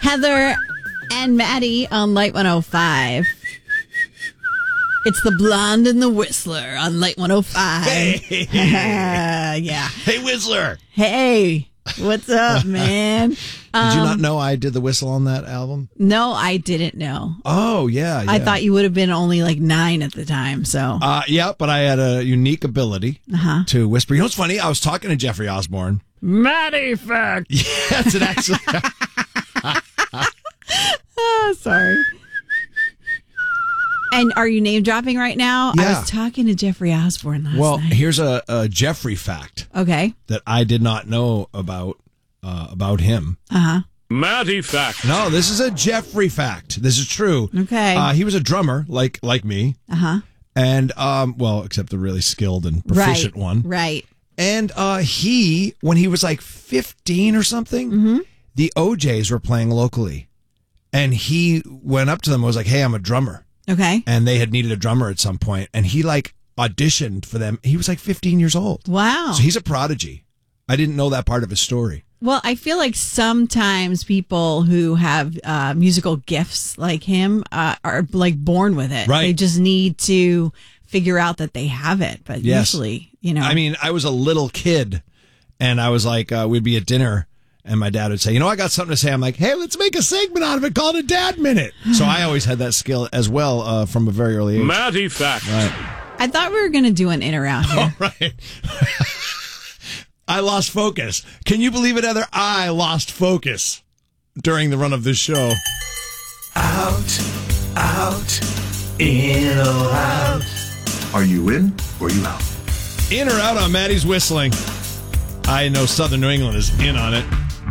Heather and Maddie on Light 105. It's the Blonde and the Whistler on Light 105. Hey. Yeah. Hey, Whistler. Hey, what's up, man? Did you not know I did the whistle on that album? No, I didn't know. Oh, yeah. I thought you would have been only like 9 at the time, so. Yeah, but I had a unique ability to whisper. You know what's funny? I was talking to Jeffrey Osborne. Maddie fact. Yes, it actually. Oh, sorry. And are you name dropping right now? Yeah. I was talking to Jeffrey Osborne last night. Here's a Jeffrey fact. Okay. That I did not know about him. Maddie fact. No, this is a Jeffrey fact. This is true. Okay. He was a drummer, like me. And except the really skilled and proficient one. Right. And he, when he was like 15 or something, the OJs were playing locally. And he went up to them and was like, hey, I'm a drummer. Okay. And they had needed a drummer at some point. And he like auditioned for them. He was like 15 years old. Wow. So he's a prodigy. I didn't know that part of his story. Well, I feel like sometimes people who have musical gifts like him are like born with it. Right. They just need to figure out that they have it. But usually, I mean, I was a little kid and I was like, we'd be at dinner and my dad would say, I got something to say. I'm like, hey, let's make a segment out of it called a Dad Minute. So I always had that skill as well from a very early age. Maddie fact. Right. I thought we were going to do an in or out here. All right. I lost focus. Can you believe it, Heather? I lost focus during the run of this show. Out, in or out. Are you in or you out? In or out on Maddie's whistling. I know Southern New England is in on it.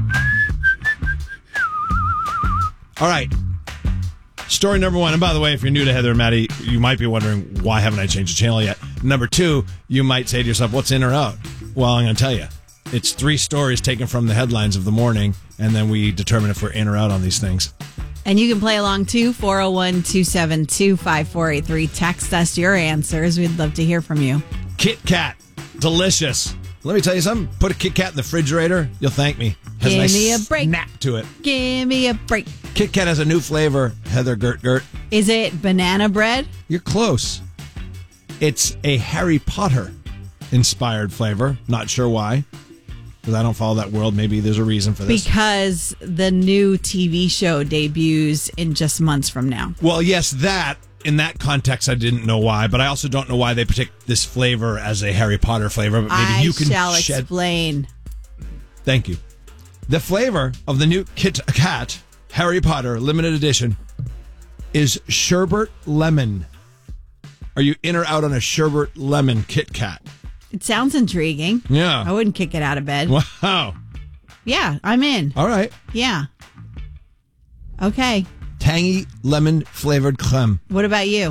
All right. Story number 1. And by the way, if you're new to Heather and Maddie, you might be wondering, why haven't I changed the channel yet? Number 2, you might say to yourself, what's in or out? Well, I'm going to tell you. It's 3 stories taken from the headlines of the morning, and then we determine if we're in or out on these things. And you can play along too, 401-272-5483. Text us your answers. We'd love to hear from you. Kit Kat. Delicious. Let me tell you something. Put a Kit Kat in the refrigerator. You'll thank me. Has Give a nice me a break. snap to it. Give me a break. Kit Kat has a new flavor. Heather Gert. Is it banana bread? You're close. It's a Harry Potter inspired flavor. Not sure why. Because I don't follow that world. Maybe there's a reason for this. Because the new TV show debuts in just months from now. Well, yes, that. In that context, I didn't know why, but I also don't know why they picked this flavor as a Harry Potter flavor. But maybe you can shall explain. Thank you. The flavor of the new Kit Kat Harry Potter limited edition is sherbet lemon. Are you in or out on a sherbet lemon Kit Kat? It sounds intriguing. Yeah. I wouldn't kick it out of bed. Wow. Yeah, I'm in. All right. Yeah. Okay. Tangy lemon flavored creme. What about you?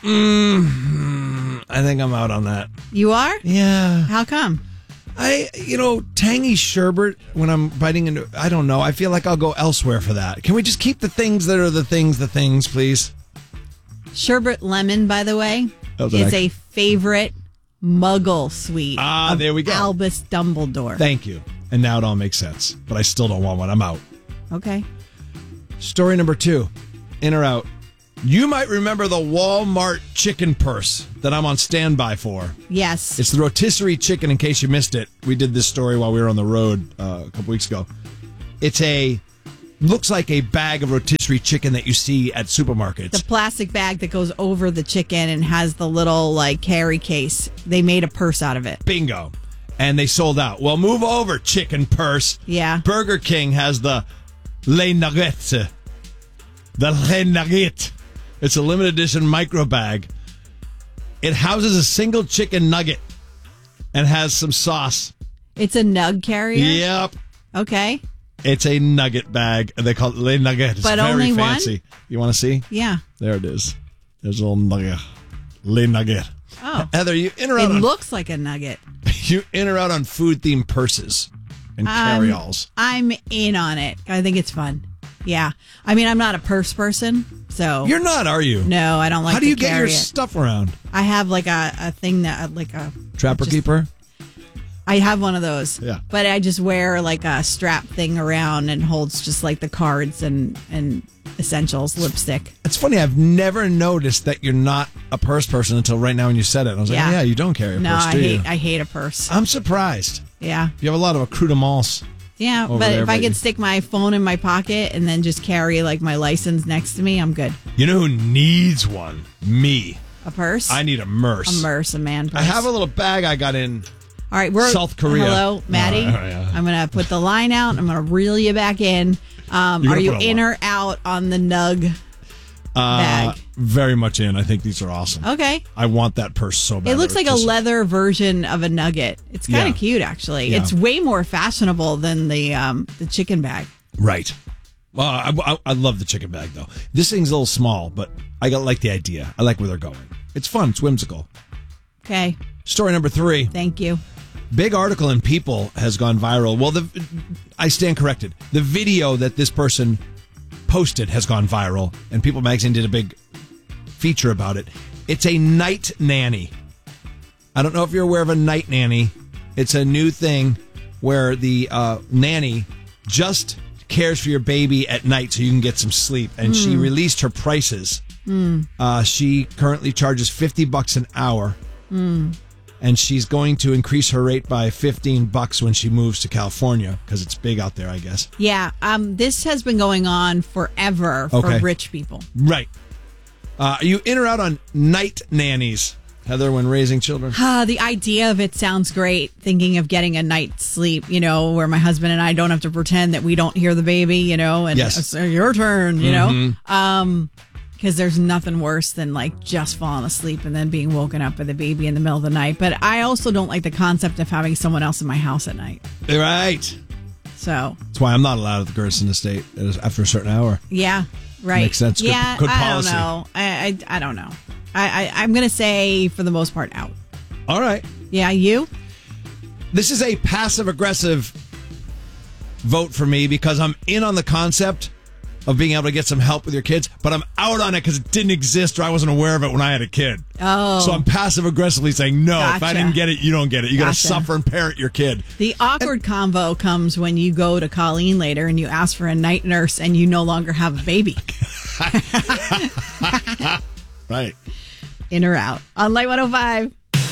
I think I'm out on that. You are? Yeah. How come? Tangy sherbet when I'm biting into, I don't know. I feel like I'll go elsewhere for that. Can we just keep the things that are the things, please? Sherbet lemon, by the way, is a favorite Muggle sweet. There we go. Albus Dumbledore. Thank you. And now it all makes sense. But I still don't want one. I'm out. Okay. Story number 2. In or out. You might remember the Walmart chicken purse that I'm on standby for. Yes. It's the rotisserie chicken, in case you missed it. We did this story while we were on the road a couple weeks ago. Looks like a bag of rotisserie chicken that you see at supermarkets. The plastic bag that goes over the chicken and has the little carry case. They made a purse out of it. Bingo. And they sold out. Well, move over, chicken purse. Yeah. Burger King has the Les Nuggets. The Les Nuggets. It's a limited edition micro bag. It houses a single chicken nugget and has some sauce. It's a nug carrier? Yep. Okay. It's a nugget bag. They call it Les Nuggets. It's but very only fancy. One? You want to see? Yeah. There it is. There's a little nugget. Les Nuggets. Oh. Heather, you in or out It on, looks like a nugget. you in or out on food-themed purses and carry-alls? I'm in on it. I think it's fun. Yeah. I mean, I'm not a purse person, so. You're not, are you? No, I don't like to How do you get carry your it. stuff around? I have a thing that, Trapper keeper? I have one of those. Yeah. But I just wear like a strap thing around and holds just like the cards and essentials, lipstick. It's funny. I've never noticed that you're not a purse person until right now when you said it. I was like, yeah, you don't carry a purse, do you? I hate a purse. I'm surprised. Yeah. You have a lot of accoutrements. Yeah, but if I could stick my phone in my pocket and then just carry like my license next to me, I'm good. You know who needs one? Me. A purse? I need a merce. A man purse. I have a little bag I got in All right, we're South Korea. Hello, Maddie. Yeah. I'm going to put the line out. I'm going to reel you back in. Are you in or out on the Nug bag? Very much in. I think these are awesome. Okay. I want that purse so bad. It looks like a leather version of a Nugget. It's kind of cute, actually. Yeah. It's way more fashionable than the chicken bag. Right. Well, I love the chicken bag, though. This thing's a little small, but I like the idea. I like where they're going. It's fun. It's whimsical. Okay. Story number 3. Thank you. Big article in People has gone viral. Well, I stand corrected. The video that this person posted has gone viral, and People Magazine did a big feature about it. It's a night nanny. I don't know if you're aware of a night nanny. It's a new thing where the nanny just cares for your baby at night so you can get some sleep. And she released her prices. She currently charges $50 an hour. And she's going to increase her rate by $15 when she moves to California because it's big out there, I guess. Yeah. This has been going on forever for rich people. Right. Are you in or out on night nannies, Heather, when raising children? The idea of it sounds great. Thinking of getting a night's sleep, where my husband and I don't have to pretend that we don't hear the baby, and it's your turn, because there's nothing worse than like just falling asleep and then being woken up by the baby in the middle of the night. But I also don't like the concept of having someone else in my house at night. Right. So that's why I'm not allowed at the Gerson estate after a certain hour. Yeah. Right. Makes sense. Good, yeah. good policy. I don't know. I'm going to say for the most part out. All right. Yeah. You? This is a passive aggressive vote for me because I'm in on the concept of being able to get some help with your kids, but I'm out on it because it didn't exist or I wasn't aware of it when I had a kid. Oh. So I'm passive aggressively saying, no, Gotcha. if I didn't get it, you don't get it. You got to suffer and parent your kid. The awkward convo comes when you go to Colleen later and you ask for a night nurse and you no longer have a baby. Right. In or out. On Light 105.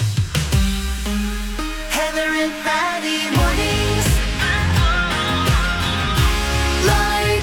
Heather and Maddie mornings. Light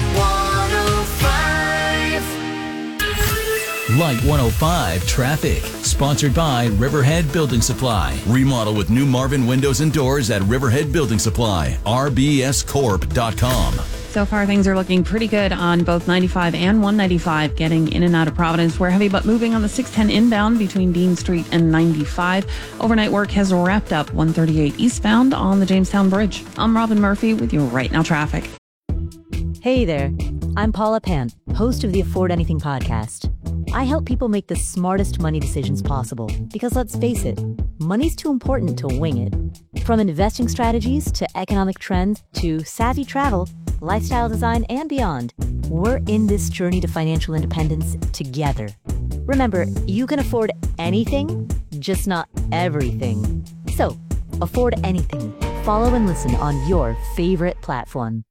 105. Light 105 traffic. Sponsored by Riverhead Building Supply. Remodel with new Marvin windows and doors at Riverhead Building Supply. rbscorp.com. So far, things are looking pretty good on both 95 and 195, getting in and out of Providence. We're heavy but moving on the 610 inbound between Dean Street and 95. Overnight work has wrapped up 138 eastbound on the Jamestown Bridge. I'm Robin Murphy with your Right Now traffic. Hey there, I'm Paula Pant, host of the Afford Anything podcast. I help people make the smartest money decisions possible because let's face it, money's too important to wing it. From investing strategies to economic trends to savvy travel, lifestyle design, and beyond, we're in this journey to financial independence together. Remember, you can afford anything, just not everything. So, afford anything. Follow and listen on your favorite platform.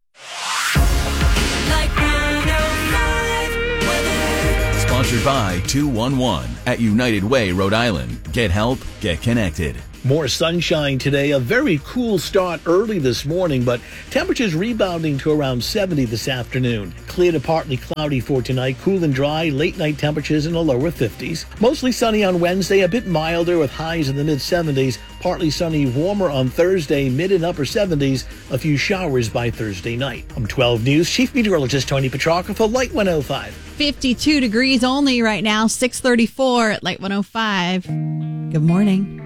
Light 105 weather. Sponsored by 211 at United Way, Rhode Island. Get help, get connected. More sunshine today, a very cool start early this morning, but temperatures rebounding to around 70 this afternoon. Clear to partly cloudy for tonight, cool and dry, late night temperatures in the lower 50s. Mostly sunny on Wednesday, a bit milder with highs in the mid 70s. Partly sunny, warmer on Thursday, mid and upper 70s. A few showers by Thursday night. I'm 12 News Chief Meteorologist Tony Petrarca for Light 105. 52 degrees only right now, 634 at Light 105. Good morning.